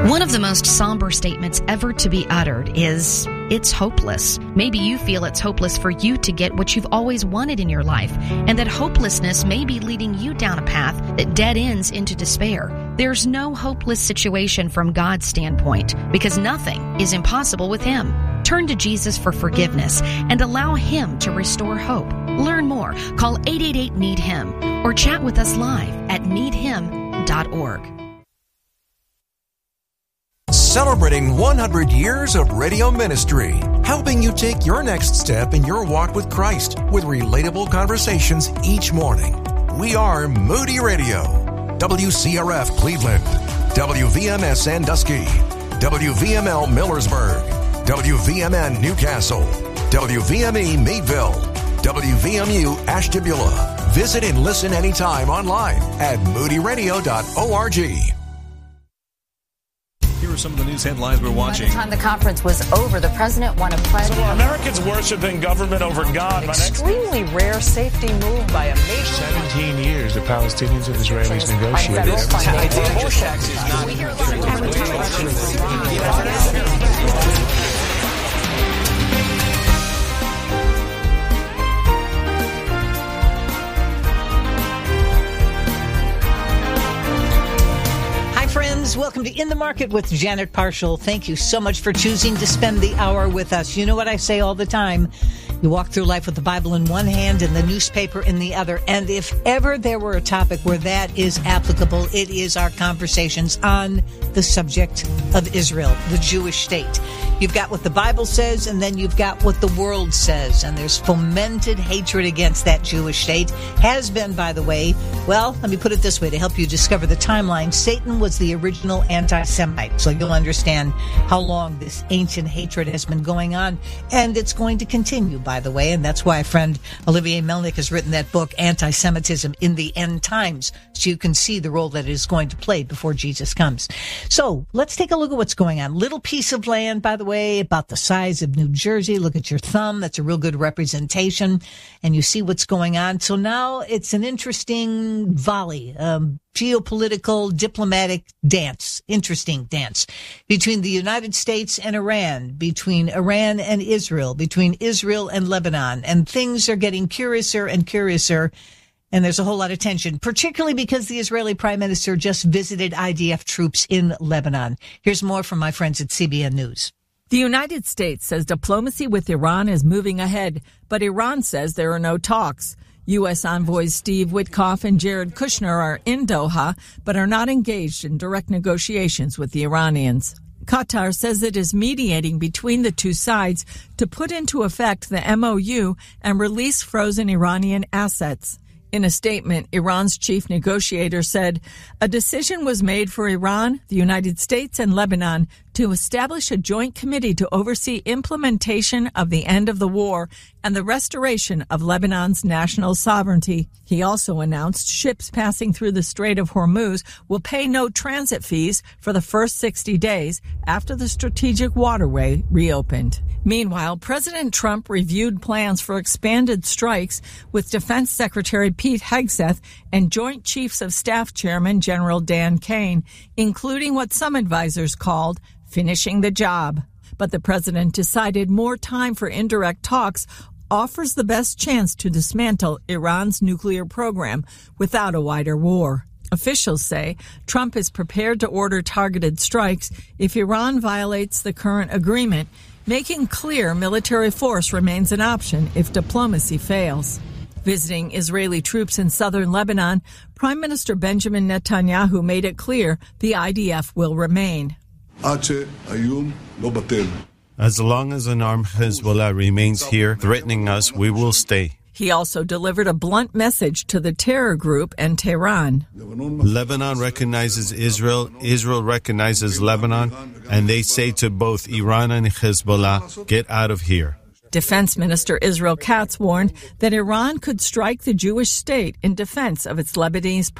One of the most somber statements ever to be uttered is, it's hopeless. Maybe you feel it's hopeless for you to get what you've always wanted in your life, and that hopelessness may be leading you down a path that dead ends into despair. There's no hopeless situation from God's standpoint, because nothing is impossible with Him. Turn to Jesus for forgiveness and allow Him to restore hope. Learn more. Call 888-NEED-HIM or chat with us live at needhim.org. Celebrating 100 years of radio ministry, helping you take your next step in your walk with Christ with relatable conversations each morning. We are Moody Radio, WCRF Cleveland, WVMS Sandusky, WVML Millersburg, WVMN Newcastle, WVME Meadville, WVMU Ashtabula. Visit and listen anytime online at moodyradio.org. Here are some of the news headlines we're watching. By the time the conference was over, the president won a pledge. So Americans worshiping government over God. Extremely rare safety move by a nation. 17 years the Palestinians and Israelis negotiated. Friends, welcome to In the Market with Janet Parshall. Thank you so much for choosing to spend the hour with us. You know what I say all the time. You walk through life with the Bible in one hand and the newspaper in the other. And if ever there were a topic where that is applicable, it is our conversations on the subject of Israel, the Jewish state. You've got what the Bible says, and then you've got what the world says. And there's fomented hatred against that Jewish state. Has been, by the way. Well, let me put it this way to help you discover the timeline. Satan was the original anti-Semite. So you'll understand how long this ancient hatred has been going on. And it's going to continue, by the way. And that's why friend Olivier Melnick has written that book, Anti-Semitism in the End Times, so you can see the role that it is going to play before Jesus comes. So let's take a look at what's going on. Little piece of land, by the way, about the size of New Jersey. Look at your thumb. That's a real good representation. And you see what's going on. So now it's an interesting volley, geopolitical, diplomatic dance, interesting dance between the United States and Iran, between Iran and Israel, between Israel and Lebanon. And things are getting curiouser and curiouser. And there's a whole lot of tension, particularly because the Israeli Prime Minister just visited IDF troops in Lebanon. Here's more from my friends at CBN News. The United States says diplomacy with Iran is moving ahead, but Iran says there are no talks. U.S. envoys Steve Witkoff and Jared Kushner are in Doha, but are not engaged in direct negotiations with the Iranians. Qatar says it is mediating between the two sides to put into effect the MOU and release frozen Iranian assets. In a statement, Iran's chief negotiator said, a decision was made for Iran, the United States, and Lebanon to establish a joint committee to oversee implementation of the end of the war and the restoration of Lebanon's national sovereignty. He also announced ships passing through the Strait of Hormuz will pay no transit fees for the first 60 days after the strategic waterway reopened. Meanwhile, President Trump reviewed plans for expanded strikes with Defense Secretary Pete Hegseth and Joint Chiefs of Staff Chairman General Dan Kane, including what some advisors called finishing the job. But the president decided more time for indirect talks offers the best chance to dismantle Iran's nuclear program without a wider war. Officials say Trump is prepared to order targeted strikes if Iran violates the current agreement, making clear military force remains an option if diplomacy fails. Visiting Israeli troops in southern Lebanon, Prime Minister Benjamin Netanyahu made it clear the IDF will remain. As long as an armed Hezbollah remains here threatening us, we will stay. He also delivered a blunt message to the terror group and Tehran. Lebanon recognizes Israel, Israel recognizes Lebanon, and they say to both Iran and Hezbollah, get out of here. Defense Minister Israel Katz warned that Iran could strike the Jewish state in defense of its Lebanese